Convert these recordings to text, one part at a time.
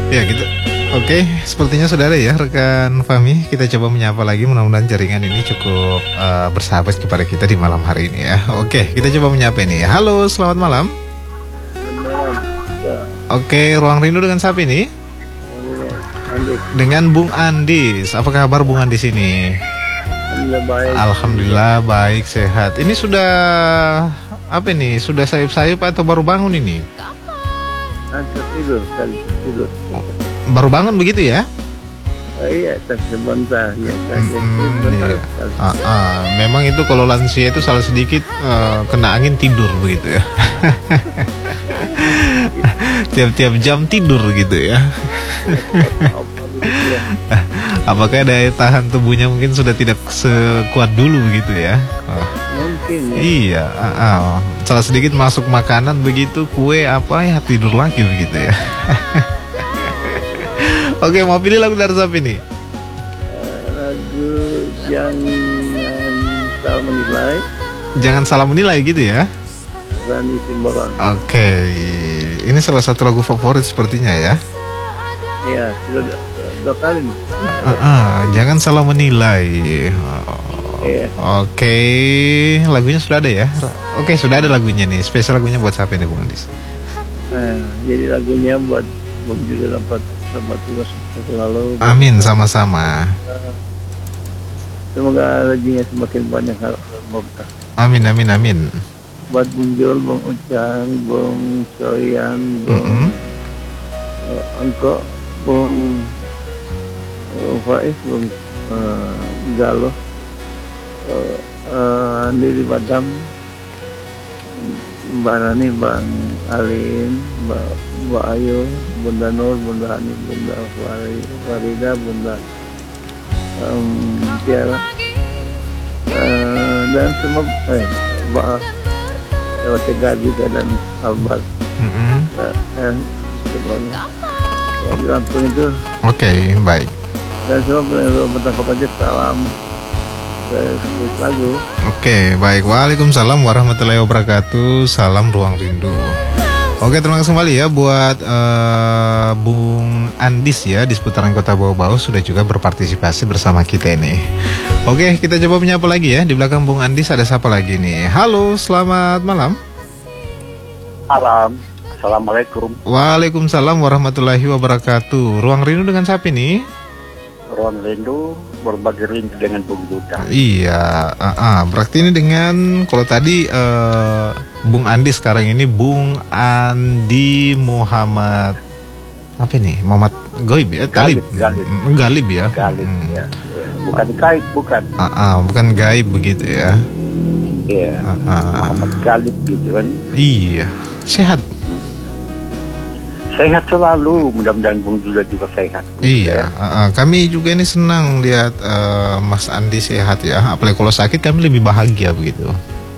Ya gitu. Oke, sepertinya sudah ada ya rekan Fahmi. Kita coba menyapa lagi. Mudah-mudahan jaringan ini cukup bersahabat kepada kita di malam hari ini ya. Oke, kita coba menyapa ini. Halo, selamat malam. Oke, ruang rindu dengan siapa ini? Dengan Bung Andis. Apa kabar Bung Andis ini? Alhamdulillah baik. Alhamdulillah baik, sehat. Ini sudah apa ini? Sudah sayup-sayup atau baru bangun ini? Tidur. Baru bangun begitu ya? Iya, sebentar ya. Memang itu kalau lansia itu salah sedikit kena angin tidur begitu ya. Tiap-tiap jam tidur gitu ya. Apakah daya tahan tubuhnya mungkin sudah tidak sekuat dulu begitu ya? Mungkin ya. Iya, salah sedikit masuk makanan begitu, kue apa ya tidur lagi begitu ya. Oke, mau pilih lagu dari siapa ini? Lagu Jangan Salah Menilai. Jangan salah menilai gitu ya. Rani Simbolon. Oke, ini salah satu lagu favorit sepertinya ya. Iya, sudah dua kali nih. Jangan salah menilai. Iya. Oke, lagunya sudah ada ya. Oke, sudah ada lagunya nih. Spesial lagunya buat siapa nih Bung Andis? Jadi lagunya buat Bung juga dapat selamat tugas selalu. Amin, sama-sama. Semoga rezekinya semakin banyak berkah. Amin, amin, amin. Buat Bung Jol, Bung Ucang, Bung Soyan, Bung Angko, Bung Faiz, Bung Galoh, Andi di Badam, Mbak Rani, Bang Alin, Mbak Ayu, Bunda Nur, Bunda Hani, Bunda Farida, Bunda Tiara, dan semua Mbak Tegar juga dan Albert. Semuanya di Lampung itu. Oke, baik. Dan semua bertangkap aja salam lagu. Oke, baik. Waalaikumsalam warahmatullahi wabarakatuh. Salam ruang rindu. Oke, terima kasih kembali ya buat Bung Andis ya di seputaran Kota Bau-Bau sudah juga berpartisipasi bersama kita ini. Oke, kita coba menyapa lagi ya. Di belakang Bung Andis ada siapa lagi nih? Halo, selamat malam. Malam. Assalamualaikum. Waalaikumsalam warahmatullahi wabarakatuh. Ruang rindu dengan siapa nih? Ruang rindu berbagi rindu dengan Bung Duda. Iya, berarti ini dengan kalau tadi Bung Andi sekarang ini Bung Andi Muhammad apa ini? Muhammad Goib ya? Galib ya? Galib ya. Bukan Gaib, bukan. Bukan Gaib begitu ya? Iya. Muhammad Galib gitu kan? Iya, sehat. Sehat selalu, mudah-mudahan Bung Duda juga sehat. Iya, kami juga ini senang lihat Mas Andi sehat ya. Apalagi kalau sakit kami lebih bahagia begitu.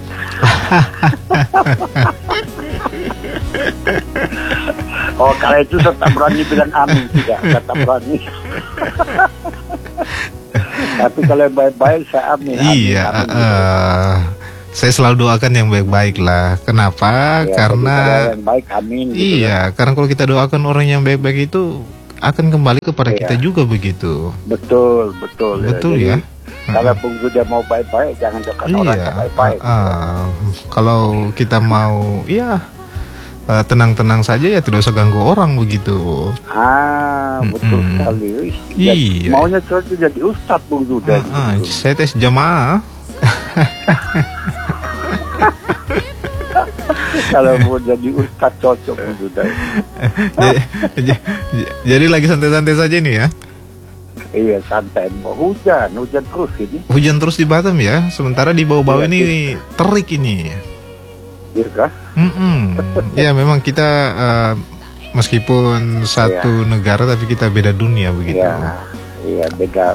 Oh, kalau itu tetap berani bilang amin, tidak tetap berani. Tapi kalau baik-baik saya amin. Iya, saya selalu doakan yang baik-baik lah. Kenapa? Ya, karena yang baik, amin. Gitu iya, karena kalau kita doakan orang yang baik-baik itu akan kembali kepada kita juga begitu. Betul ya. Kalau Bung sudah mau baik-baik, jangan doakan orang yang baik-baik. Kalau kita mau, tenang-tenang saja ya, tidak usah ganggu orang begitu. Betul sekali. Iya. Maunya jadi ustadz Bung Duda. Saya tes jamaah. Kalau mau jadi ustadz cocok Bung Duda. Jadi lagi santai-santai saja nih ya. Iya, santai. Hujan terus ini. Hujan terus di Batam ya. Sementara di Bau-Bau ini terik ini. Iya. Ya memang kita meskipun satu negara tapi kita beda dunia begitu. Iya beda.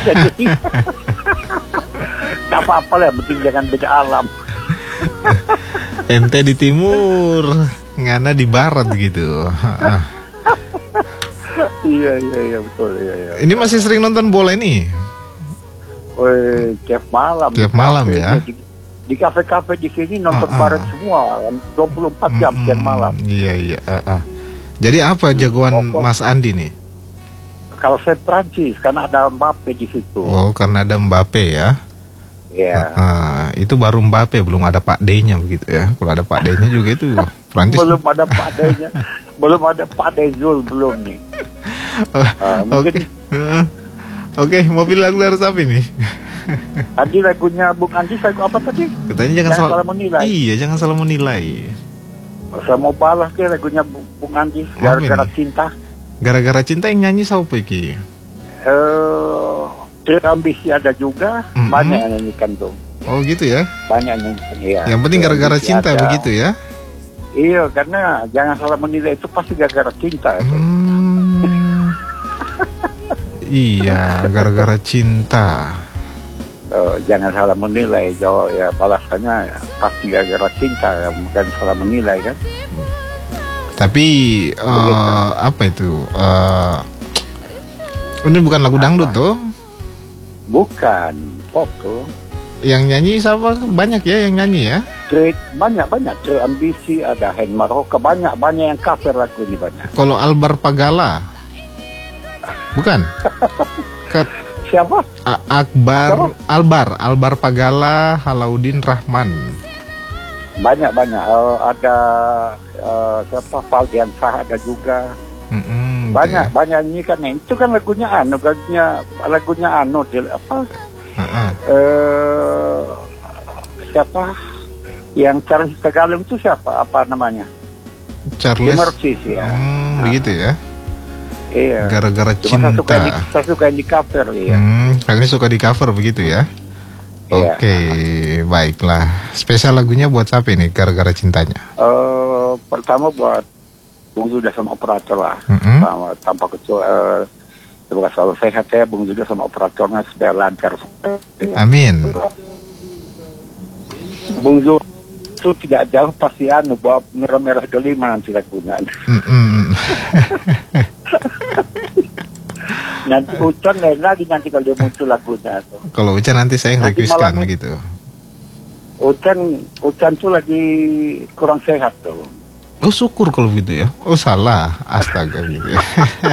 Tak apa-apa lah, penting jangan beda alam. Ente di timur, Ngana di barat gitu. Iya betul ya. Ini masih sering nonton bola ini? Tiap malam. Tiap malam ya. Di kafe-kafe di sini nonton bareng semua, 24 jam tiap malam. Iya. Jadi apa jagoan Mas Andi nih? Kalau saya Prancis, karena ada Mbappe di situ. Oh, karena ada Mbappe ya. Iya. Itu baru Mbappe, belum ada Pak D-nya begitu ya. Kalau ada Pak D-nya juga itu Prancis. Belum ada Pak D-nya. Belum ada Pak D-Zul belum nih. Mungkin Oke, mobil lagu harus apa nih? tadi lagunya Bung Andi, lagu apa tadi? Katanya jangan salah menilai. Iya, jangan salah menilai. Saya mau balas ke lagunya Bung Andi, gara-gara cinta. Gara-gara cinta yang nyanyi siapa iki? Ambisi ada juga, banyak yang nyanyikan tuh. Oh gitu ya? Banyak yang nyanyikan, iya. Yang penting gara-gara cinta ada. Begitu ya? Iya, karena jangan salah menilai itu pasti gara-gara cinta. Iya, gara-gara cinta. Jangan salah menilai, jawab ya balasannya pasti gara-gara cinta, bukan salah menilai kan. Tapi apa itu? Ini bukan lagu dangdut tuh? Bukan, pop tuh. Yang nyanyi siapa? Banyak ya yang nyanyi ya? Banyak. Ambisi, ada Hen Maroka, banyak yang cover lagu ini banyak. Kalau Albar Pagala, bukan? Siapa? Albar Pagala, Halaudin Rahman. Banyak. Ada siapa? Faldian Sah ada juga. Banyak ini kan. Itu kan lagunya siapa? Yang Charles Tagalog itu siapa? Apa namanya? Charles. Ya. Begitu ya? Iya. Gara-gara cinta. Saya suka di cover ya. Kalian suka di cover begitu ya? Iya. Oke, baiklah. Spesial lagunya buat siapa ini? Gara-gara cintanya? Pertama buat Bung Zuda sama operator lah. Tanpa kecuali semoga selalu sehat ya Bung Zuda sama operatornya supaya lancar. Amin. Bung Zuda itu tidak jauh pasti bawa merah-merah delima nanti lagunya. Nanti Ucan lain lagi nanti kalau dia muncul lagunya. Kalau Ucan nanti saya nge-requestkan begitu. Ucan tuh lagi kurang sehat tuh. Oh syukur kalau begitu ya. Oh salah, astaga gitu ya.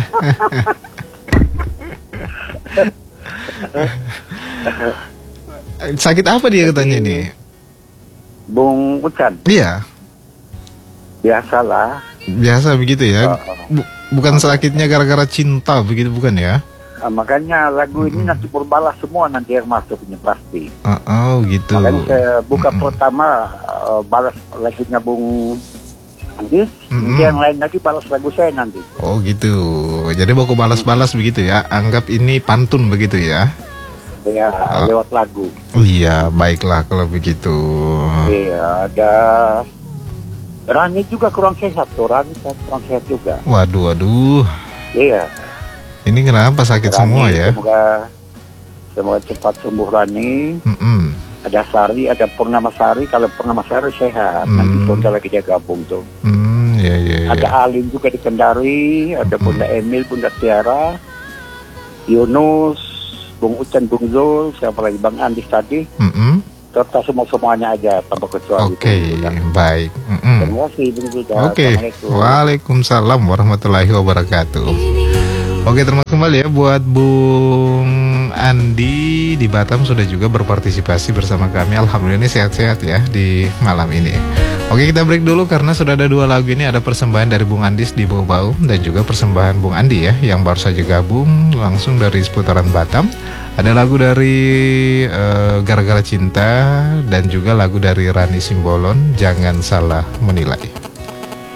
Sakit apa dia katanya nih? Bung Ucan? Iya. Biasalah. Biasa begitu ya. Bukan sakitnya gara-gara cinta begitu bukan ya? Makanya lagu ini nanti berbalas semua nanti yang masuk ini pasti. Gitu. Makanya saya buka pertama balas lagunya Bung Andis, yang lain lagi balas lagu saya nanti. Oh gitu. Jadi baku balas-balas begitu ya. Anggap ini pantun begitu ya. Ya, lewat lagu. Oh iya, baiklah kalau begitu. Iya, ada Rani juga kurang sehat tuh, Rani kurang sehat juga. Waduh. Iya. Ini kenapa sakit Rani, semua ya? Semoga cepat sembuh Rani. Ada Sari, ada Purnamasari. Kalau Purnamasari sehat, nanti Bunda lagi dia gabung tuh. Iya. Ada Alin juga di Kendari, ada Bunda Emil, Bunda Tiara, Yunus, Bung Ucan, Bung Zul, siapa lagi Bang Andis tadi. Serta semuanya aja tanpa kecuali. Oke, baik. Terima kasih Bung Zul. Oke. Waalaikumsalam warahmatullahi wabarakatuh. Oke, terima kasih kembali ya buat Bung Andi di Batam sudah juga berpartisipasi bersama kami. Alhamdulillah ini sehat-sehat ya di malam ini. Oke, kita break dulu karena sudah ada dua lagu ini. Ada persembahan dari Bung Andis di Bau-Bau dan juga persembahan Bung Andi ya yang baru saja gabung langsung dari seputaran Batam. Ada lagu dari Gara-gara Cinta dan juga lagu dari Rani Simbolon, Jangan Salah Menilai.